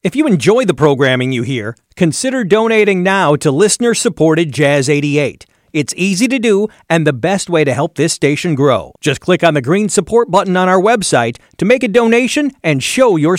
If you enjoy the programming you hear, consider donating now to listener-supported Jazz 88. It's easy to do and the best way to help this station grow. Just click on the green support button on our website to make a donation and show your